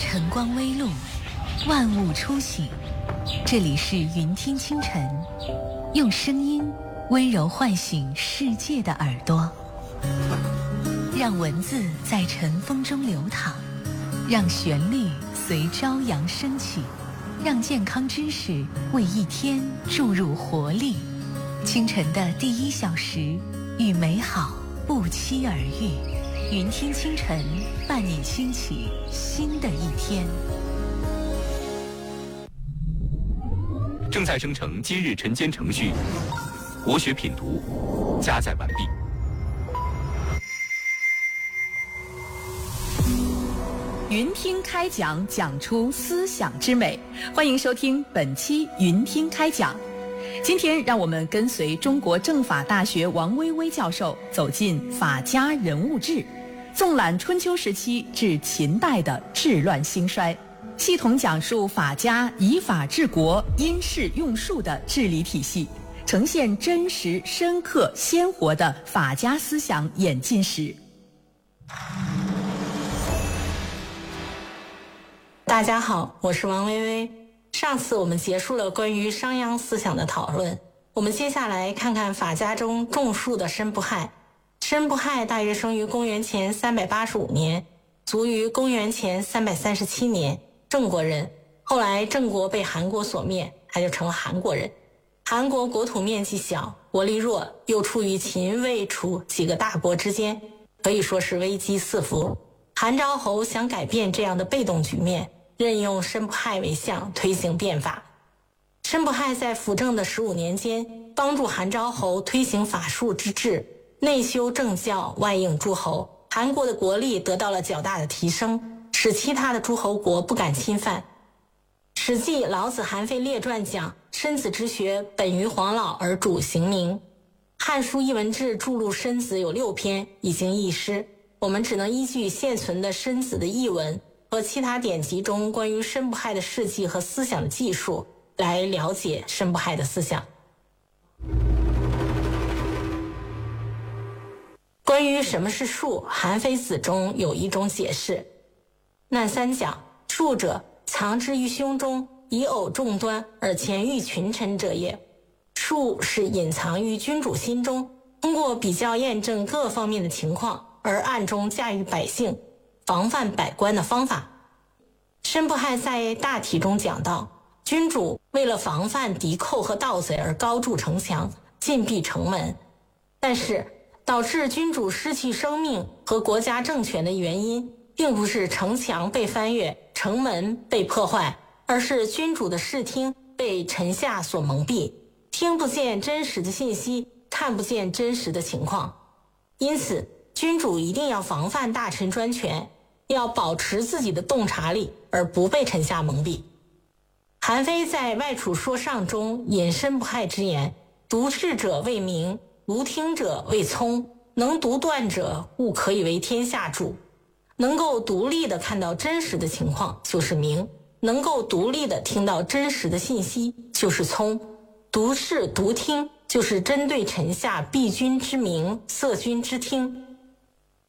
晨光微露，万物初醒。这里是云听清晨，用声音温柔唤醒世界的耳朵，让文字在晨风中流淌，让旋律随朝阳升起，让健康知识为一天注入活力。清晨的第1小时，与美好不期而遇。云听清晨，伴你轻启新的一天。 正在生成今日晨间程序，国学品读加载完毕。 云听开讲，讲出思想之美。欢迎收听本期云听开讲。今天让我们跟随中国政法大学王薇薇教授走进法家人物志，纵览春秋时期至秦代的治乱兴衰，系统讲述法家以法治国、因势用术的治理体系，呈现真实、深刻、鲜活的法家思想演进史。 大家好，我是王薇薇。上次我们结束了关于商鞅思想的讨论，我们接下来看看法家中种树的申不害。申不害大约生于公元前385年，卒于公元前337年，郑国人。后来郑国被韩国所灭，他就成了韩国人。韩国国土面积小，国力弱，又处于秦、魏、楚几个大国之间，可以说是危机四伏。韩昭侯想改变这样的被动局面，任用申不害为相，推行变法。申不害在辅政的15年间，帮助韩昭侯推行法术之治，内修政教，外应诸侯，韩国的国力得到了较大的提升，使其他的诸侯国不敢侵犯。史记《老子韩非列传》讲，申子之学本于黄老而主刑名。汉书艺文志注录申子有6篇，已经佚失，我们只能依据现存的申子的译文和其他典籍中关于申不害的事迹和思想的记述来了解申不害的思想。关于什么是术，韩非子中有一种解释。难三讲，术者，藏之于胸中，以偶众端而前喻群臣者也。术是隐藏于君主心中，通过比较验证各方面的情况，而暗中驾驭百姓，防范百官的方法。申不害在大体中讲到，君主为了防范敌寇和盗贼而高筑城墙，禁闭城门，但是导致君主失去生命和国家政权的原因，并不是城墙被翻越，城门被破坏，而是君主的视听被臣下所蒙蔽，听不见真实的信息，看不见真实的情况。因此君主一定要防范大臣专权，要保持自己的洞察力，而不被臣下蒙蔽。韩非在《外储说上》中引申不害之言，读事者为明，读听者为聪，能读断者务可以为天下主。能够独立地看到真实的情况就是明，能够独立地听到真实的信息就是聪。读事读听就是针对臣下避君之明，塞君之听，